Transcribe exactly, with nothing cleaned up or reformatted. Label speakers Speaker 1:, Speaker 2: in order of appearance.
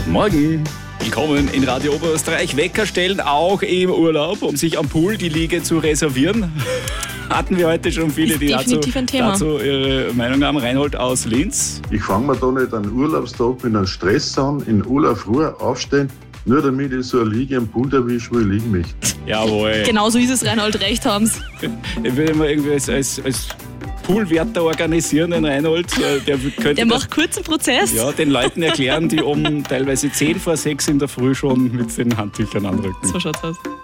Speaker 1: Morgen. Willkommen in Radio Oberösterreich. Wecker stellen auch im Urlaub, um sich am Pool die Liege zu reservieren. Hatten wir heute schon viele,
Speaker 2: ist
Speaker 1: die dazu,
Speaker 2: ein Thema.
Speaker 1: dazu ihre Meinung haben. Reinhold aus Linz.
Speaker 3: Ich fange mir da nicht einen Urlaubstag mit einem Stress an, in Urlaub früh aufstehen, nur damit ich so eine Liege am Pool erwische, wo ich liegen möchte.
Speaker 1: Jawohl.
Speaker 2: Genau so ist es, Reinhold, recht haben's.
Speaker 1: Den würde man irgendwie als, als, als Poolwärter organisieren, den Reinhold. Der, könnte
Speaker 2: Der macht kurzen Prozess.
Speaker 1: Ja, den Leuten erklären, die um teilweise zehn vor sechs in der Früh schon mit den Handtüchern anrücken.
Speaker 2: So schaut's aus.